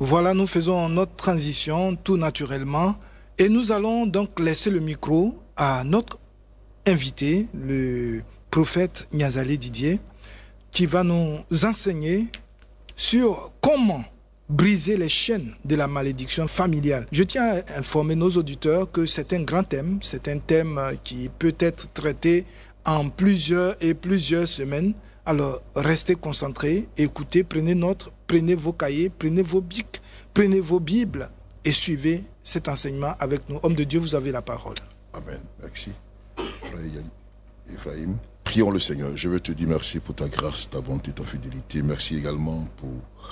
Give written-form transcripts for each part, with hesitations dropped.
Voilà, nous faisons notre transition tout naturellement et nous allons donc laisser le micro à notre invité, le prophète Niazalé Didier, qui va nous enseigner sur comment briser les chaînes de la malédiction familiale. Je tiens à informer nos auditeurs que c'est un grand thème, c'est un thème qui peut être traité en plusieurs semaines. Alors, restez concentrés, écoutez, prenez note, prenez vos cahiers, prenez vos bics, prenez vos Bibles et suivez cet enseignement avec nous. Homme de Dieu, vous avez la parole. Amen. Merci, Ephraim. Prions le Seigneur. Je veux te dire merci pour ta grâce, ta bonté, ta fidélité. Merci également pour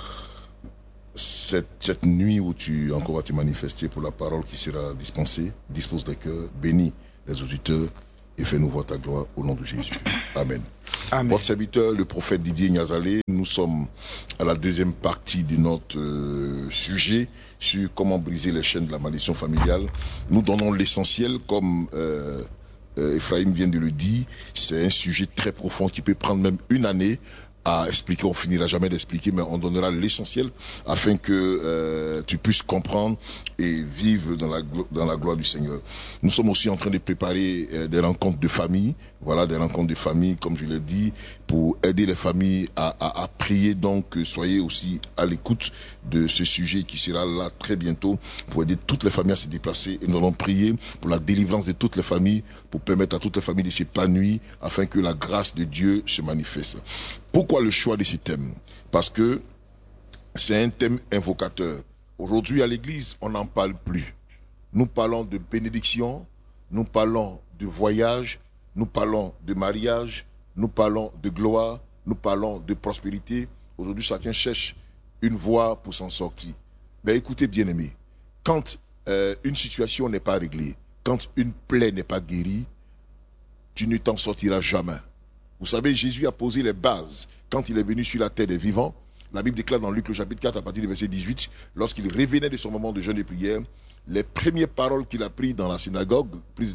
cette nuit où tu encore vas te manifester pour la parole qui sera dispensée. Dispose des cœurs, bénis les auditeurs et fais-nous voir ta gloire au nom de Jésus. Amen. Amen. Votre serviteur, le prophète Didier Niazalé, nous sommes à la deuxième partie de notre sujet sur comment briser les chaînes de la malédiction familiale. Nous donnons l'essentiel comme Ephraim vient de le dire. C'est un sujet très profond qui peut prendre même une année à expliquer. On finira jamais d'expliquer, mais on donnera l'essentiel afin que tu puisses comprendre et vivre dans la gloire du Seigneur. Nous sommes aussi en train de préparer des rencontres de famille. Voilà, des rencontres de famille, comme je l'ai dit, pour aider les familles à prier. Donc, soyez aussi à l'écoute de ce sujet qui sera là très bientôt pour aider toutes les familles à se déplacer. Et nous allons prier pour la délivrance de toutes les familles, pour permettre à toutes les familles de s'épanouir afin que la grâce de Dieu se manifeste. Pourquoi le choix de ce thème? Parce que c'est un thème invocateur. Aujourd'hui, à l'église, on n'en parle plus. Nous parlons de bénédiction, nous parlons de voyage, nous parlons de mariage, nous parlons de gloire, nous parlons de prospérité. Aujourd'hui, chacun cherche une voie pour s'en sortir. Mais écoutez, bien-aimés, quand une situation n'est pas réglée, quand une plaie n'est pas guérie, tu ne t'en sortiras jamais. Vous savez, Jésus a posé les bases quand il est venu sur la terre des vivants. La Bible déclare dans Luc le chapitre 4 à partir du verset 18, lorsqu'il revenait de son moment de jeûne et prière, les premières paroles qu'il a prises dans la synagogue,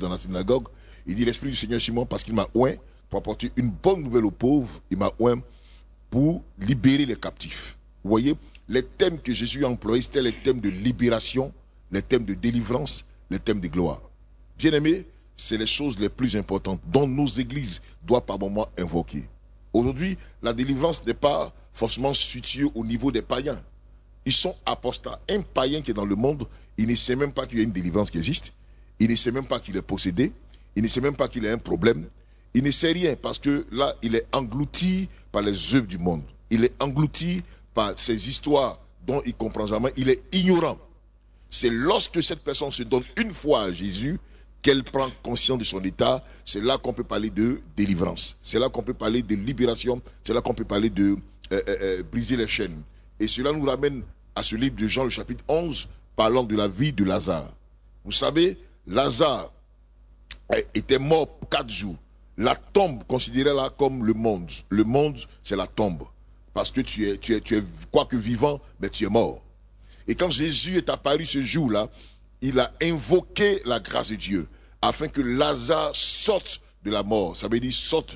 il dit: l'Esprit du Seigneur sur moi parce qu'il m'a oint pour apporter une bonne nouvelle aux pauvres, il m'a oint pour libérer les captifs. Vous voyez, les thèmes que Jésus a employés, c'était les thèmes de libération, les thèmes de délivrance, les thèmes de gloire. Bien-aimés, c'est les choses les plus importantes dont nos églises doivent par moments invoquer. Aujourd'hui, la délivrance n'est pas forcément située au niveau des païens. Ils sont apostats. Un païen qui est dans le monde, il ne sait même pas qu'il y a une délivrance qui existe. Il ne sait même pas qu'il est possédé. Il ne sait même pas qu'il a un problème. Il ne sait rien parce que là, il est englouti par les œuvres du monde. Il est englouti par ces histoires dont il ne comprend jamais. Il est ignorant. C'est lorsque cette personne se donne une fois à Jésus qu'elle prend conscience de son état. C'est là qu'on peut parler de délivrance. C'est là qu'on peut parler de libération. C'est là qu'on peut parler de briser les chaînes. Et cela nous ramène à ce livre de Jean, le chapitre 11, parlant de la vie de Lazare. Vous savez, Lazare était mort pour 4 jours. La tombe, considérée-la comme le monde. Le monde, c'est la tombe. Parce que tu es quoique vivant, mais tu es mort. Et quand Jésus est apparu ce jour-là, il a invoqué la grâce de Dieu afin que Lazare sorte de la mort. Ça veut dire sorte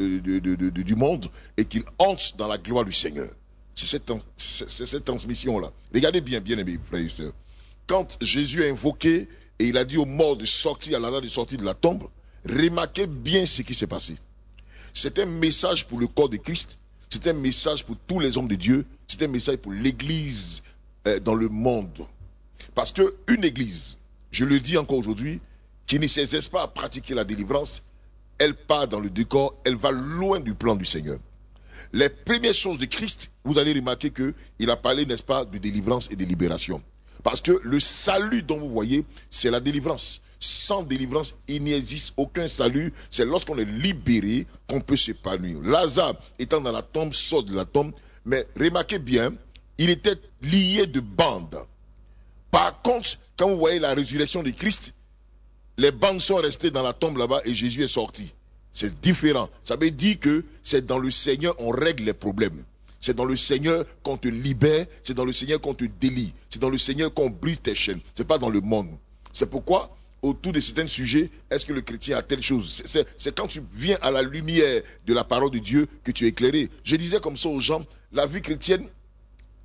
du monde et qu'il entre dans la gloire du Seigneur. C'est cette transmission-là. Regardez bien, bien-aimés, frères et sœurs. Quand Jésus a invoqué et il a dit aux morts de sortir, à Lazare de sortir de la tombe, remarquez bien ce qui s'est passé. C'est un message pour le corps de Christ, c'est un message pour tous les hommes de Dieu, c'est un message pour l'église dans le monde. Parce qu'une église, je le dis encore aujourd'hui, qui ne s'exerce pas à pratiquer la délivrance, elle part dans le décor, elle va loin du plan du Seigneur. Les premières choses de Christ, vous allez remarquer qu'il a parlé, n'est-ce pas, de délivrance et de libération. Parce que le salut dont vous voyez, c'est la délivrance. Sans délivrance, il n'existe aucun salut. C'est lorsqu'on est libéré qu'on peut s'épanouir. Lazare, étant dans la tombe, sort de la tombe. Mais remarquez bien, il était lié de bandes. Par contre, quand vous voyez la résurrection de Christ, les bandes sont restées dans la tombe là-bas et Jésus est sorti. C'est différent. Ça veut dire que c'est dans le Seigneur qu'on règle les problèmes. C'est dans le Seigneur qu'on te libère. C'est dans le Seigneur qu'on te délie. C'est dans le Seigneur qu'on brise tes chaînes. Ce n'est pas dans le monde. C'est pourquoi, autour de certains sujets, est-ce que le chrétien a telle chose? C'est quand tu viens à la lumière de la parole de Dieu que tu es éclairé. Je disais comme ça aux gens, la vie chrétienne,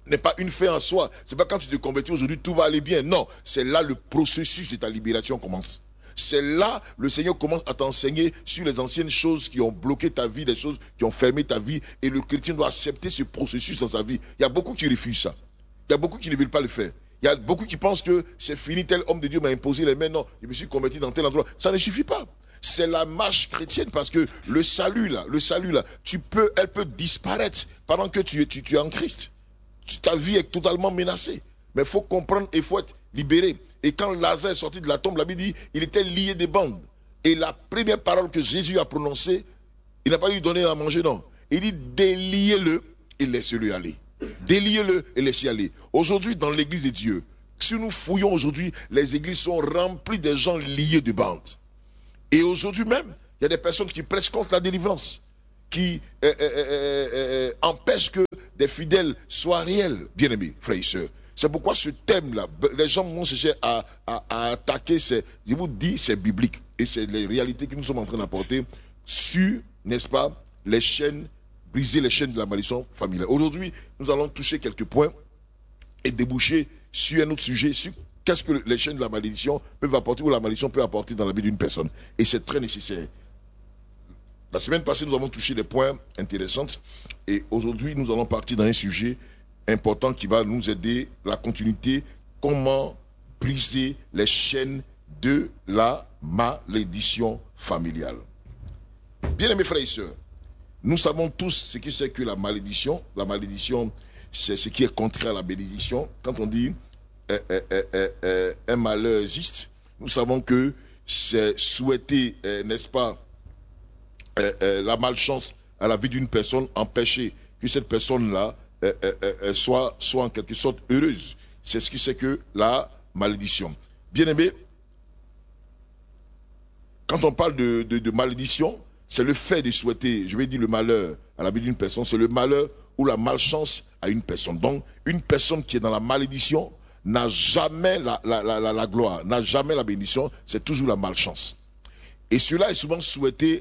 n'est pas une fin en soi. C'est pas quand tu te convertis aujourd'hui, tout va aller bien. Non, c'est là le processus de ta libération commence. C'est là le Seigneur commence à t'enseigner sur les anciennes choses qui ont bloqué ta vie, des choses qui ont fermé ta vie. Et le chrétien doit accepter ce processus dans sa vie. Il y a beaucoup qui refusent ça. Il y a beaucoup qui ne veulent pas le faire. Il y a beaucoup qui pensent que c'est fini, tel homme de Dieu m'a imposé les mains. Non, je me suis converti dans tel endroit. Ça ne suffit pas. C'est la marche chrétienne parce que le salut là, elle peut disparaître pendant que tu es en Christ. Ta vie est totalement menacée. Mais il faut comprendre et il faut être libéré. Et quand Lazare est sorti de la tombe, la Bible dit, il était lié des bandes. Et la première parole que Jésus a prononcée, il n'a pas lui donner à manger, non. Il dit, déliez-le et laissez-le aller. Déliez-le et laissez-le aller. Aujourd'hui, dans l'église de Dieu, si nous fouillons aujourd'hui, les églises sont remplies de gens liés de bandes. Et aujourd'hui même, il y a des personnes qui prêchent contre la délivrance, qui empêchent que des fidèles soient réels, bien-aimés, frères et sœurs. C'est pourquoi ce thème-là, les gens vont chercher à attaquer, je vous dis, c'est biblique. Et c'est les réalités que nous sommes en train d'apporter sur, n'est-ce pas, les chaînes, briser les chaînes de la malédiction familiale. Aujourd'hui, nous allons toucher quelques points et déboucher sur un autre sujet, sur qu'est-ce que les chaînes de la malédiction peuvent apporter ou la malédiction peut apporter dans la vie d'une personne. Et c'est très nécessaire. La semaine passée, nous avons touché des points intéressants. Et aujourd'hui, nous allons partir dans un sujet important qui va nous aider, la continuité, comment briser les chaînes de la malédiction familiale. Bien aimés frères et sœurs, nous savons tous ce que c'est que la malédiction, c'est ce qui est contraire à la bénédiction. Quand on dit un malheur existe, nous savons que c'est souhaiter, n'est-ce pas, la malchance à la vie d'une personne, empêcher que cette personne-là soit en quelque sorte heureuse. C'est ce qui c'est que la malédiction. Bien aimé, quand on parle de malédiction, c'est le fait de souhaiter, je vais dire le malheur à la vie d'une personne, c'est le malheur ou la malchance à une personne. Donc, une personne qui est dans la malédiction n'a jamais la gloire, n'a jamais la bénédiction, c'est toujours la malchance. Et cela est souvent souhaité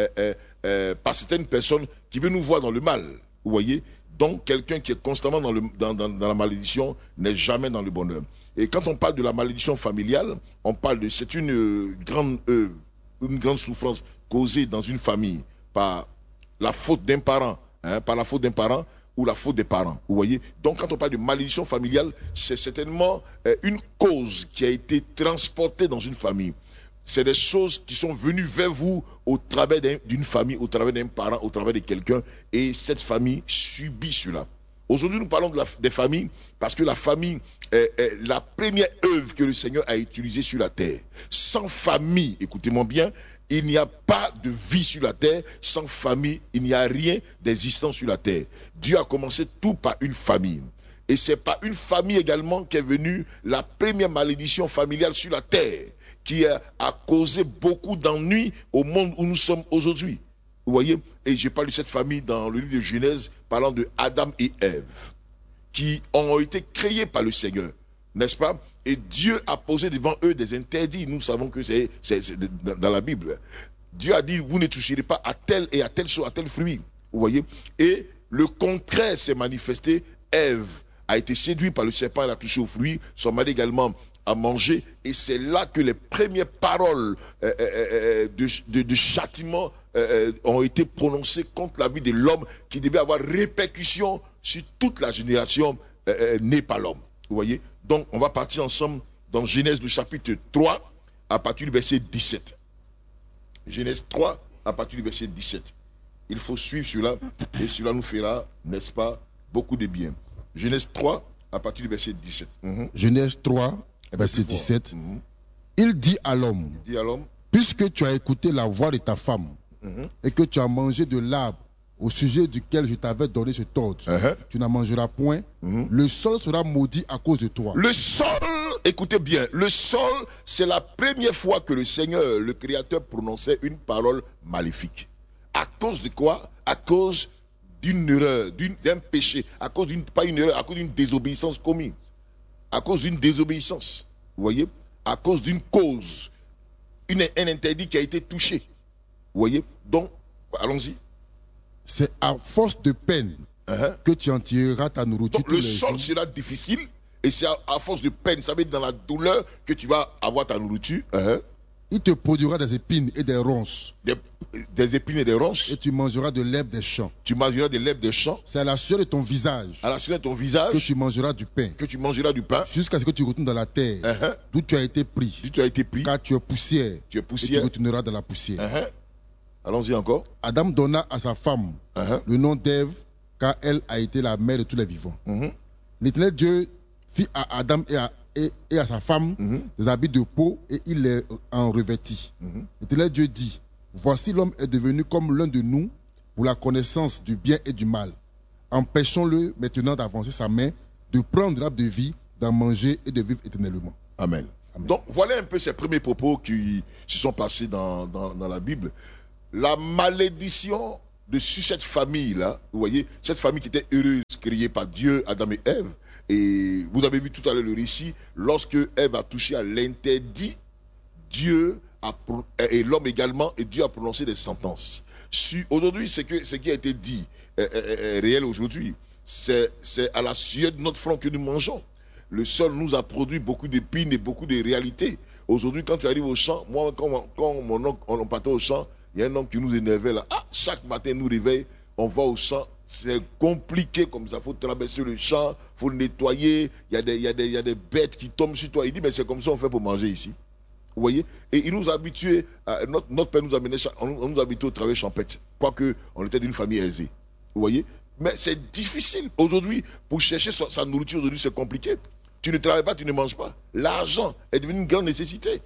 par certaines personnes qui veulent nous voir dans le mal, vous voyez. Donc, quelqu'un qui est constamment dans la malédiction n'est jamais dans le bonheur. Et quand on parle de la malédiction familiale, on parle de, c'est une grande souffrance causée dans une famille par la faute d'un parent, par la faute d'un parent ou la faute des parents, vous voyez. Donc, quand on parle de malédiction familiale, c'est certainement une cause qui a été transportée dans une famille. C'est des choses qui sont venues vers vous au travers d'une famille, au travers d'un parent, au travers de quelqu'un, et cette famille subit cela. Aujourd'hui, nous parlons des familles parce que la famille est la première œuvre que le Seigneur a utilisée sur la terre. Sans famille, écoutez-moi bien, il n'y a pas de vie sur la terre. Sans famille, il n'y a rien d'existant sur la terre. Dieu a commencé tout par une famille. Et c'est par une famille également qu'est venue la première malédiction familiale sur la terre, qui a causé beaucoup d'ennuis au monde où nous sommes aujourd'hui. Vous voyez, et j'ai parlé de cette famille dans le livre de Genèse, parlant de Adam et Ève, qui ont été créés par le Seigneur, n'est-ce pas? Et Dieu a posé devant eux des interdits. Nous savons que c'est dans la Bible. Dieu a dit, vous ne toucherez pas à telle et à telle chose, à tel fruit. Vous voyez? Et le contraire s'est manifesté. Ève a été séduite par le serpent, elle a touché au fruit. Son mari également à manger, et c'est là que les premières paroles de châtiment ont été prononcées contre la vie de l'homme, qui devait avoir répercussion sur toute la génération née par l'homme. Vous voyez? Donc on va partir ensemble dans Genèse le chapitre 3 à partir du verset 17. Genèse 3 à partir du verset 17. Il faut suivre cela, et cela nous fera, n'est-ce pas, beaucoup de bien. Genèse 3 à partir du verset 17. Genèse 3 verset 17, il dit à l'homme, puisque tu as écouté la voix de ta femme et que tu as mangé de l'arbre au sujet duquel je t'avais donné cet ordre, tu n'en mangeras point, le sol sera maudit à cause de toi. Le sol, écoutez bien, le sol, c'est la première fois que le Seigneur, le Créateur, prononçait une parole maléfique. À cause de quoi? À cause d'une erreur, d'un péché, à cause d'une, pas une erreur, à cause d'une désobéissance commise. À cause d'une désobéissance, vous voyez, à cause d'une cause, un interdit qui a été touché, vous voyez. Donc, allons-y. C'est à force de peine que tu en tireras ta nourriture. Donc le sol sera difficile et c'est à force de peine, ça veut dire dans la douleur que tu vas avoir ta nourriture. Il te produira des épines et des ronces. Des épines et des ronces. Et tu mangeras de l'herbe des champs. Tu mangeras de l'herbe des champs. C'est à la sueur de ton visage. À la sueur de ton visage. Que tu mangeras du pain. Que tu mangeras du pain. Jusqu'à ce que tu retournes dans la terre. D'où tu as été pris. D'où tu as été pris. Car tu es poussière. Tu es poussière. Et tu retourneras dans la poussière. Allons-y encore. Adam donna à sa femme le nom d'Ève, car elle a été la mère de tous les vivants. L'Éternel Dieu fit à Adam et à sa femme des habits de peau et il les en revêtit. L'Éternel Dieu dit, voici l'homme est devenu comme l'un de nous pour la connaissance du bien et du mal. Empêchons-le maintenant d'avancer sa main, de prendre l'arbre de vie, d'en manger et de vivre éternellement. Amen. Donc voilà un peu ces premiers propos qui se sont passés dans la Bible. La malédiction sur cette famille-là, vous voyez, cette famille qui était heureuse, créée par Dieu, Adam et Ève. Et vous avez vu tout à l'heure le récit, lorsque Ève a touché à l'interdit, Dieu et l'homme également, et Dieu a prononcé des sentences. Aujourd'hui, ce qui a été dit est réel aujourd'hui. C'est à la sueur de notre front que nous mangeons. Le sol nous a produit beaucoup d'épines et beaucoup de réalités. Aujourd'hui, quand tu arrives au champ, moi, quand mon oncle, on partait au champ, il y a un homme qui nous énervait là. Chaque matin, nous réveille, on va au champ. C'est compliqué comme ça. Il faut traverser le champ, il faut le nettoyer. Il y a des bêtes qui tombent sur toi. Il dit, mais c'est comme ça qu'on fait pour manger ici. Vous voyez? Et il nous a habitués, notre père nous a amené, on nous a habitués au travail champêtre. Quoique, on était d'une famille aisée. Vous voyez? Mais c'est difficile. Aujourd'hui, pour chercher sa nourriture, aujourd'hui, c'est compliqué. Tu ne travailles pas, tu ne manges pas. L'argent est devenu une grande nécessité.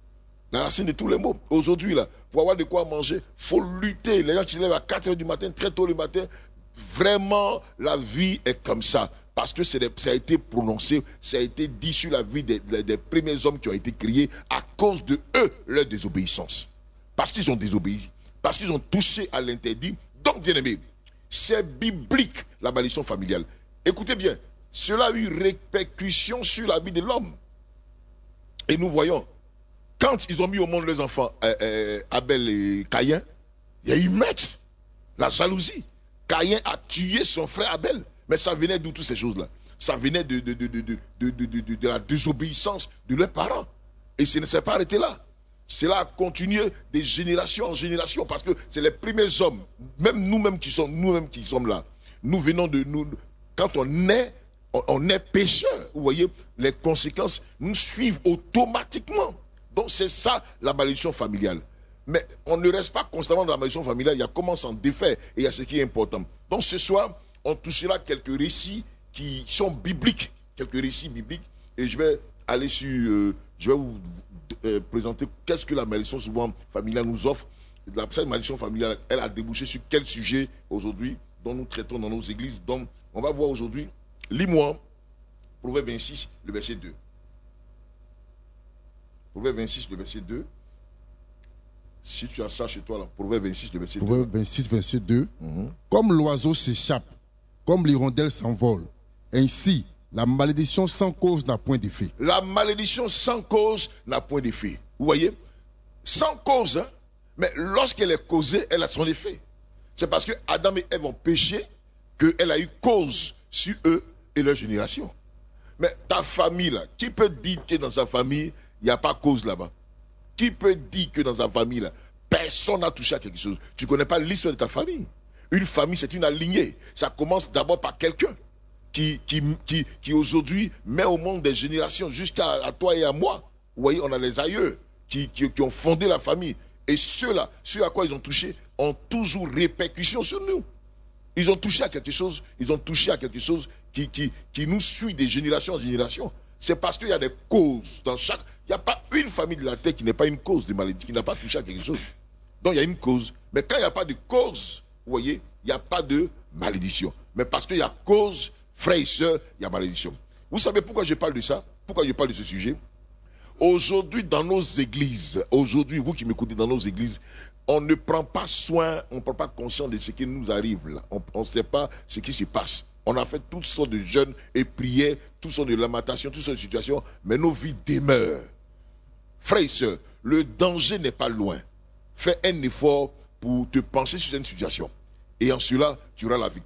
La racine de tous les maux. Aujourd'hui, là, pour avoir de quoi manger, il faut lutter. Les gens qui se lèvent à 4 h du matin, très tôt le matin, vraiment, la vie est comme ça. Parce que ça a été prononcé, ça a été dit sur la vie des premiers hommes qui ont été créés à cause de eux, leur désobéissance. Parce qu'ils ont désobéi. Parce qu'ils ont touché à l'interdit. Donc, bien aimé, c'est biblique, la malédiction familiale. Écoutez bien, cela a eu répercussion sur la vie de l'homme. Et nous voyons, quand ils ont mis au monde les enfants, Abel et Caïn, il y a eu meurtre, la jalousie. Caïn a tué son frère Abel. Mais ça venait d'où toutes ces choses-là? Ça venait de la désobéissance de leurs parents. Et ça ne s'est pas arrêté là. Cela a continué de génération en génération parce que c'est les premiers hommes, même nous-mêmes qui sommes là. Nous venons de nous. Quand on est pécheur, vous voyez, les conséquences nous suivent automatiquement. Donc c'est ça la malédiction familiale. Mais on ne reste pas constamment dans la malédiction familiale, il y a comment s'en défaire et il y a ce qui est important. Donc ce soir, on touchera quelques récits qui sont bibliques, quelques récits bibliques, et je vais aller sur, je vais vous présenter qu'est-ce que la malédiction souvent familiale nous offre. Cette malédiction familiale, elle a débouché sur quel sujet aujourd'hui dont nous traitons dans nos églises. Donc on va voir aujourd'hui, lis-moi, Proverbe 26, le verset 2. Proverbe 26, le verset 2. Si tu as ça chez toi, là, Proverbe 26, le verset 2. Proverbe 26, verset 2. Comme l'oiseau s'échappe, comme l'hirondelle s'envole, ainsi, la malédiction sans cause n'a point d'effet. La malédiction sans cause n'a point d'effet. Vous voyez? Sans cause, hein? Mais lorsqu'elle est causée, elle a son effet. C'est parce que Adam et Ève ont péché qu'elle a eu cause sur eux et leur génération. Mais ta famille, là, qui peut dire que dans sa famille, il n'y a pas cause là-bas? Qui peut dire que dans sa famille, là, personne n'a touché à quelque chose? Tu ne connais pas l'histoire de ta famille. Une famille, c'est une lignée. Ça commence d'abord par quelqu'un qui aujourd'hui met au monde des générations jusqu'à toi et à moi. Vous voyez, on a les aïeux qui ont fondé la famille. Et ceux-là, ceux à quoi ils ont touché, ont toujours répercussion sur nous. Ils ont touché à quelque chose, qui nous suit de génération en génération. C'est parce qu'il y a des causes dans chaque... Il n'y a pas une famille de la terre qui n'est pas une cause de maladie, qui n'a pas touché à quelque chose. Donc il y a une cause. Mais quand il n'y a pas de cause, vous voyez, il n'y a pas de malédiction. Mais parce qu'il y a cause, frères et sœurs, il y a malédiction. Vous savez pourquoi je parle de ça? Pourquoi je parle de ce sujet? Aujourd'hui, dans nos églises, aujourd'hui, vous qui m'écoutez dans nos églises, on ne prend pas soin, on ne prend pas conscience de ce qui nous arrive là. On ne sait pas ce qui se passe. On a fait toutes sortes de jeûnes et prières, toutes sortes de lamentations, toutes sortes de situations, mais nos vies demeurent. Frères et sœurs, le danger n'est pas loin. Fais un effort pour te pencher sur une situation. Et en cela, tu auras la victoire.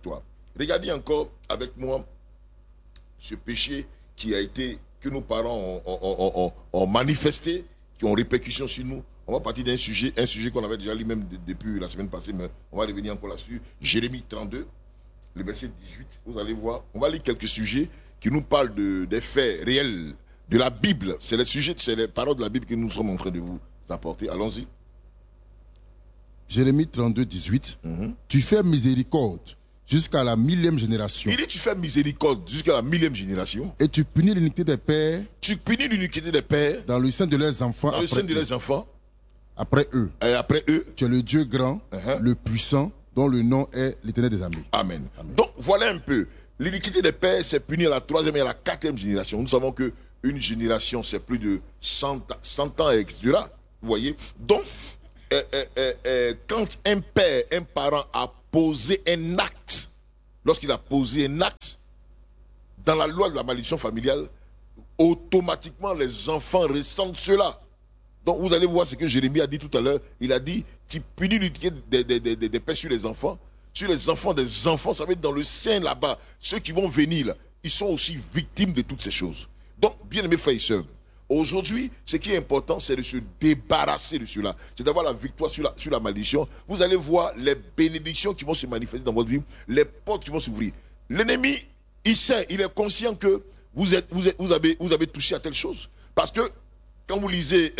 Regardez encore avec moi ce péché que nos parents ont manifesté, qui ont répercussion sur nous. On va partir d'un sujet, un sujet qu'on avait déjà lu même depuis la semaine passée, mais on va revenir encore là-dessus. Jérémie 32, le verset 18, vous allez voir. On va lire quelques sujets qui nous parlent des faits réels de la Bible. C'est les paroles de la Bible que nous sommes en train de vous apporter. Allons-y. Jérémie 32, 18. Tu fais miséricorde jusqu'à la 1000e génération. Il dit tu fais miséricorde jusqu'à la 1000e génération. Et tu punis l'iniquité des pères. Tu punis l'iniquité des pères. Dans le sein de leurs enfants. Dans le sein de leurs enfants. Après eux. Et après eux. Tu es le Dieu grand, le puissant, dont le nom est l'Éternel des armées. Amen. Donc voilà un peu. L'iniquité des pères, c'est puni à la 3e et à la 4e génération. Nous savons qu'une génération, c'est plus de 100 ans, etc. Vous voyez. Donc, quand un père, un parent a posé un acte, lorsqu'il a posé un acte, dans la loi de la malédiction familiale, automatiquement les enfants ressentent cela. Donc vous allez voir ce que Jérémie a dit tout à l'heure. Il a dit, tu punis l'iniquité des pères sur les enfants des enfants, ça veut dire dans le sein là-bas, ceux qui vont venir là, ils sont aussi victimes de toutes ces choses. Donc, bien aimés frères et sœurs, aujourd'hui, ce qui est important, c'est de se débarrasser de cela. C'est d'avoir la victoire sur la malédiction. Vous allez voir les bénédictions qui vont se manifester dans votre vie, les portes qui vont s'ouvrir. L'ennemi, il sait, il est conscient que vous avez touché à telle chose. Parce que, quand vous lisez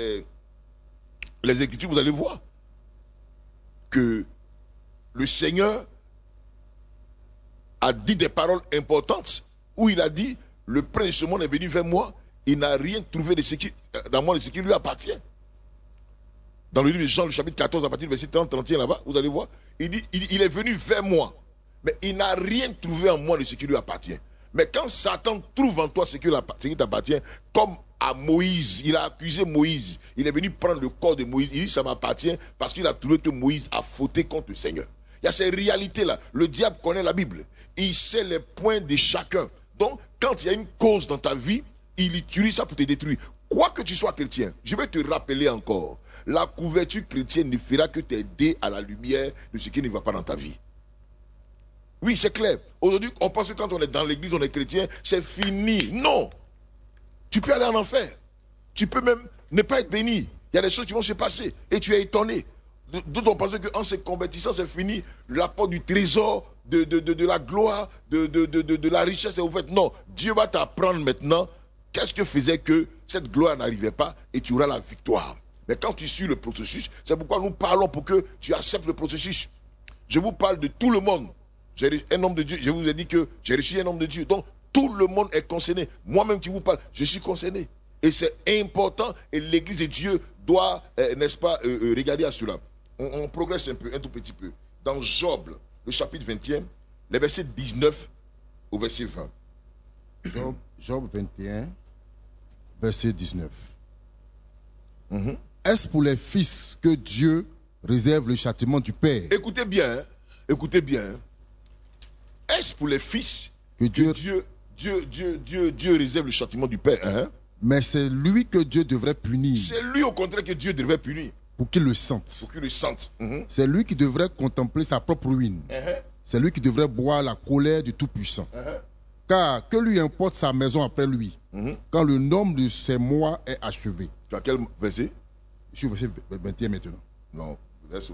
les Écritures, vous allez voir que le Seigneur a dit des paroles importantes où il a dit, le prince de ce monde est venu vers moi, il n'a rien trouvé dans moi de ce qui lui appartient. Dans le livre de Jean, le chapitre 14, à partir du verset 30-31 là-bas, vous allez voir, il dit, il est venu vers moi, mais il n'a rien trouvé en moi de ce qui lui appartient. Mais quand Satan trouve en toi ce qui t'appartient, comme à Moïse, il a accusé Moïse, il est venu prendre le corps de Moïse, il dit ça m'appartient parce qu'il a trouvé que Moïse a fauté contre le Seigneur. Il y a ces réalités-là. Le diable connaît la Bible. Il sait les points de chacun. Donc, quand il y a une cause dans ta vie, il utilise ça pour te détruire. Quoi que tu sois chrétien, je vais te rappeler encore, la couverture chrétienne ne fera que t'aider à la lumière de ce qui ne va pas dans ta vie. Oui, c'est clair. Aujourd'hui, on pense que quand on est dans l'église, on est chrétien, c'est fini. Non. Tu peux aller en enfer. Tu peux même ne pas être béni. Il y a des choses qui vont se passer et tu es étonné. D'autres ont pensé qu'en se convertissant, c'est fini. La porte du trésor, de la gloire, de la richesse est ouverte. Non, Dieu va t'apprendre maintenant qu'est-ce que faisait que cette gloire n'arrivait pas et tu auras la victoire. Mais quand tu suis le processus, c'est pourquoi nous parlons pour que tu acceptes le processus. Je vous parle de tout le monde. J'ai un homme de Dieu, je vous ai dit que j'ai reçu un homme de Dieu. Donc, tout le monde est concerné. Moi-même qui vous parle, je suis concerné. Et c'est important et l'Église de Dieu doit, n'est-ce pas, regarder à cela. On progresse un tout petit peu. Dans Job, le chapitre 21, les versets 19 au verset 20. Job 21, verset 19. Est-ce pour les fils que Dieu réserve le châtiment du Père? Écoutez bien, hein? Écoutez bien. Hein? Est-ce pour les fils que Dieu réserve le châtiment du Père? Hein? Mais c'est lui que Dieu devrait punir. C'est lui au contraire que Dieu devrait punir. Pour qu'il le sente. Pour qu'il le sente. C'est lui qui devrait contempler sa propre ruine. C'est lui qui devrait boire la colère du Tout-Puissant. Car que lui importe sa maison après lui, quand le nombre de ses mois est achevé. Tu as quel verset? Je suis au verset 21 maintenant. Non, verset,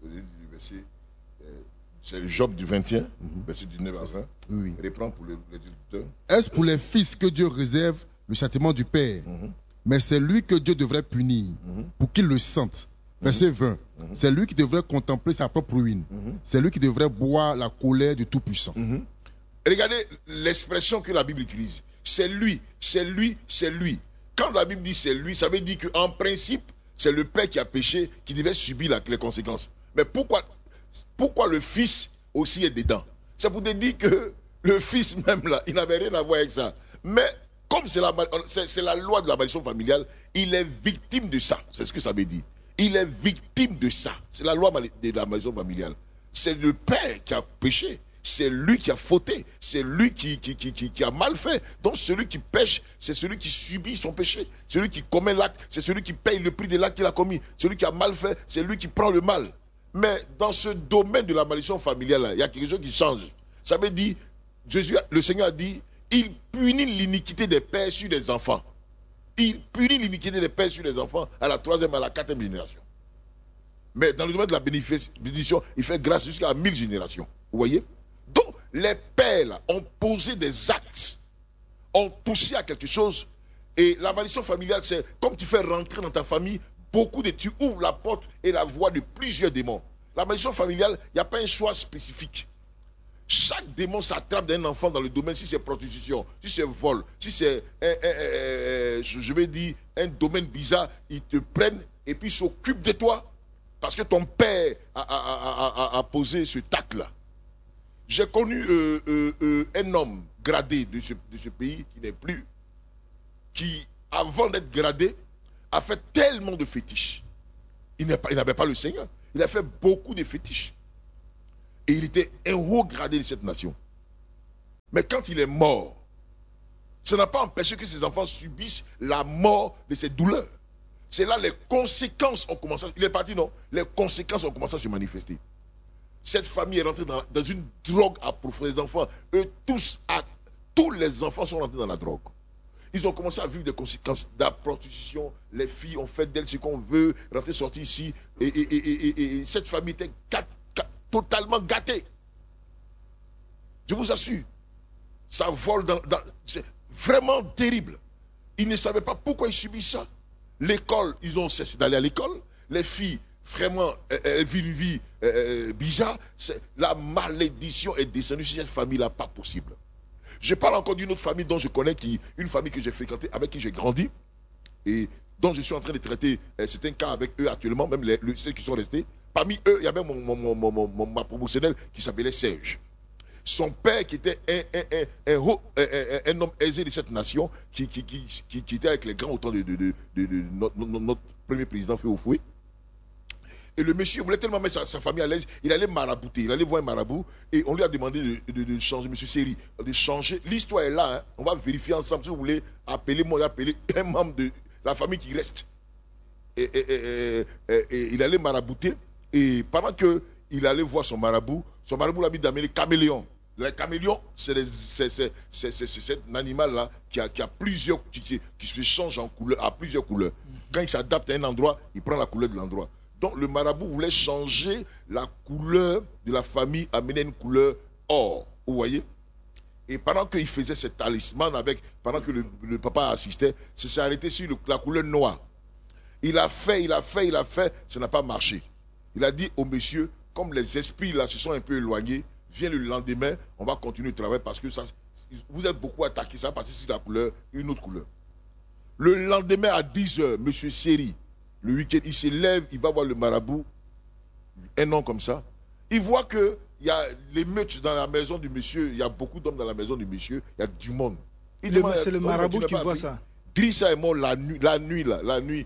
c'est le Job du 21, verset 19 à 20. Oui. Reprends pour les éditeurs. Est-ce pour les fils que Dieu réserve le châtiment du Père? Mais c'est lui que Dieu devrait punir pour qu'il le sente. Verset 20. C'est lui qui devrait contempler sa propre ruine. C'est lui qui devrait boire la colère du Tout-Puissant. Regardez l'expression que la Bible utilise. C'est lui, c'est lui, c'est lui. Quand la Bible dit c'est lui, ça veut dire qu'en principe, c'est le père qui a péché qui devait subir les conséquences. Mais pourquoi le fils aussi est dedans? C'est pour te dire que le fils même là, il n'avait rien à voir avec ça. Mais comme c'est la loi de la malédiction familiale, il est victime de ça. C'est ce que ça veut dire. Il est victime de ça. C'est la loi de la malédiction familiale. C'est le père qui a péché. C'est lui qui a fauté. C'est lui qui a mal fait. Donc celui qui pêche, c'est celui qui subit son péché. Celui qui commet l'acte, c'est celui qui paye le prix de l'acte qu'il a commis. Celui qui a mal fait, c'est lui qui prend le mal. Mais dans ce domaine de la malédiction familiale, il y a quelque chose qui change. Ça veut dire, le Seigneur a dit, il punit l'iniquité des pères sur les enfants. Il punit l'iniquité des pères sur les enfants à la 3e, à la 4e génération. Mais dans le domaine de la bénédiction, il fait grâce jusqu'à 1000 générations. Vous voyez? Donc, les pères là, ont posé des actes, ont touché à quelque chose. Et la malédiction familiale, c'est comme tu fais rentrer dans ta famille, tu ouvres la porte et la voie de plusieurs démons. La malédiction familiale, il n'y a pas un choix spécifique. Chaque démon s'attrape d'un enfant dans le domaine, si c'est prostitution, si c'est vol, si c'est, je vais dire, un domaine bizarre, ils te prennent et puis ils s'occupent de toi. Parce que ton père a posé ce tact-là. J'ai connu un homme gradé de ce pays qui n'est plus, qui, avant d'être gradé, a fait tellement de fétiches. Il n'avait pas le Seigneur. Il a fait beaucoup de fétiches. Et il était un haut gradé de cette nation. Mais quand il est mort, ça n'a pas empêché que ses enfants subissent la mort de ces douleurs. C'est là les conséquences ont commencé. Il est parti, non? Les conséquences ont commencé à se manifester. Cette famille est rentrée dans une drogue à profiter. Les enfants, tous les enfants sont rentrés dans la drogue. Ils ont commencé à vivre des conséquences de la prostitution. Les filles ont fait d'elles ce qu'on veut, rentrer, sortir ici. Et cette famille était totalement gâtée. Je vous assure. Ça vole c'est vraiment terrible. Ils ne savaient pas pourquoi ils subissent ça. L'école, ils ont cessé d'aller à l'école. Les filles, vraiment, elles vivent une vie bizarre. La malédiction est descendue sur cette famille-là, pas possible. Je parle encore d'une autre famille dont je connais, une famille que j'ai fréquentée, avec qui j'ai grandi, et dont je suis en train de traiter certains cas avec eux actuellement, même ceux qui sont restés. Parmi eux, il y avait ma promotionnelle qui s'appelait Serge. Son père, qui était un homme aisé de cette nation, qui était avec les grands au temps de notre premier président Féofoué. Et le monsieur voulait tellement mettre sa famille à l'aise, il allait marabouter, il allait voir un marabout, et on lui a demandé de changer, monsieur Seri, de changer. L'histoire est là, hein. On va vérifier ensemble. Si vous voulez, appelez-moi, appelez un membre de la famille qui reste. Et il allait marabouter, et pendant qu'il allait voir son marabout l'a mis d'amener les caméléons. Les caméléons, c'est cet animal-là qui a plusieurs, qui se change en couleur, à plusieurs couleurs. Quand il s'adapte à un endroit, il prend la couleur de l'endroit. Donc le marabout voulait changer la couleur de la famille, amener une couleur or. Vous voyez? Et pendant qu'il faisait ce talisman, pendant que le papa assistait, ça s'est arrêté sur la couleur noire. Il a fait, ça n'a pas marché. Il a dit au monsieur, comme les esprits là se sont un peu éloignés, viens le lendemain, on va continuer le travail parce que ça, vous êtes beaucoup attaqués, ça va passer sur la couleur, une autre couleur. Le lendemain à 10h, monsieur Seri, le week-end, il se lève, il va voir le marabout, un an comme ça. Il voit qu'il y a l'émeute dans la maison du monsieur, il y a beaucoup d'hommes dans la maison du monsieur, il y a du monde. C'est le marabout qui voit ça. Drissa est mort la nuit,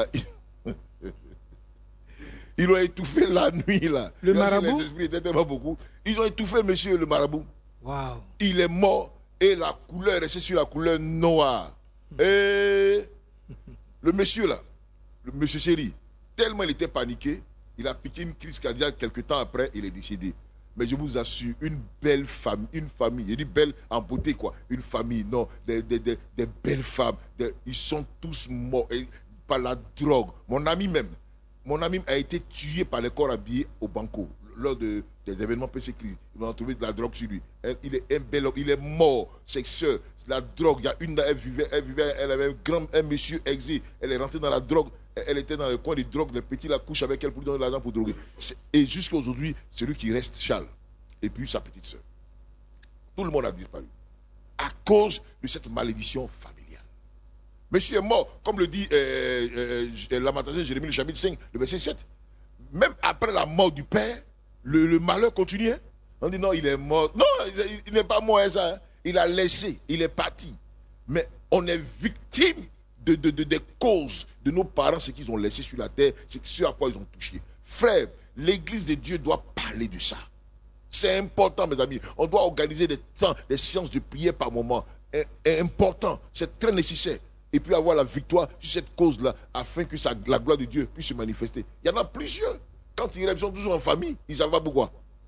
ils l'ont étouffé la nuit là. Le marabout? Les esprits étaient tellement beaucoup. Ils ont étouffé monsieur le marabout. Wow. Il est mort et la couleur est restée sur la couleur noire. Et le monsieur là, le monsieur Seri, tellement il était paniqué, il a piqué une crise cardiaque quelques temps après, il est décédé. Mais je vous assure, une belle famille, je dis belle en beauté quoi, une famille, non, des belles femmes, ils sont tous morts par la drogue. Mon ami a été tué par les corps habillés au Banco lors des événements persécutés. Ils ont trouvé de la drogue sur lui. Il est un bel homme, il est mort. Ses soeurs, la drogue. Il y a une, elle avait un monsieur exé. Elle est rentrée dans la drogue. Elle était dans le coin des drogues. Les petits la couchent avec elle pour lui donner de l'argent pour droguer. Et jusqu'à aujourd'hui, celui qui reste, Charles. Et puis sa petite soeur. Tout le monde a disparu. À cause de cette malédiction familiale. Monsieur est mort, comme le dit Lamentation Jérémie, le chapitre 5, le verset 7. Même après la mort du père, le malheur continue. On dit non, il est mort. Non, il n'est pas mort, ça. Il a laissé, il est parti. Mais on est victime des causes de nos parents, ce qu'ils ont laissé sur la terre, c'est ce à quoi ils ont touché. Frère, l'église de Dieu doit parler de ça. C'est important, mes amis. On doit organiser des temps, des séances de prière par moment. C'est important, c'est très nécessaire. Et puis avoir la victoire sur cette cause-là, afin que la gloire de Dieu puisse se manifester. Il y en a plusieurs. Quand ils sont toujours en famille, ils savent pas pourquoi.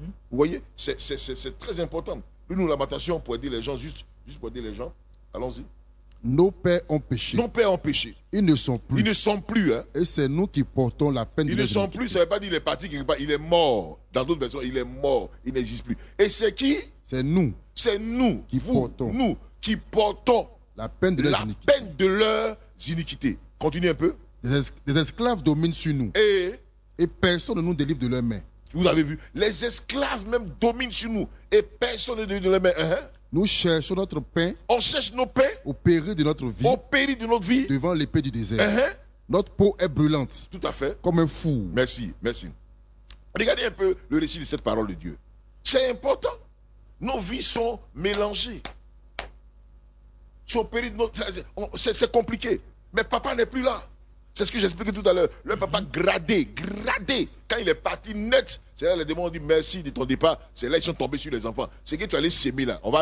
Vous voyez, c'est très important. Une lamentation pour aider les gens, juste pour aider les gens. Allons-y. Nos pères ont péché. Nos pères ont péché. Ils ne sont plus. Ils ne sont plus. Hein. Et c'est nous qui portons la peine de Ils ne sont plus, ça ne veut pas dire qu'il est parti quelque part. Il est mort. Dans d'autres versions, il est mort. Il n'existe plus. Et c'est qui? C'est nous. C'est nous. Qui portons. Nous qui portons la peine de leurs iniquités. Peine de leurs iniquités. Continue un peu. Des esclaves dominent sur nous. Et personne ne nous délivre de leurs mains. Vous avez vu, les esclaves même dominent sur nous. Et personne ne délivre de leurs mains. Nous cherchons notre pain. On cherche nos pains. Au péril de notre vie. Au péril de notre vie. Devant l'épée du désert. Notre peau est brûlante. Tout à fait. Comme un four. Merci, merci. Regardez un peu le récit de cette parole de Dieu. C'est important. Nos vies sont mélangées. Au péril de notre... C'est compliqué. Mais papa n'est plus là. C'est ce que j'expliquais tout à l'heure. Le papa gradé. Quand il est parti net, c'est là les démons ont dit merci de ton départ. C'est là ils sont tombés sur les enfants. C'est que tu allais s'aimer là. On va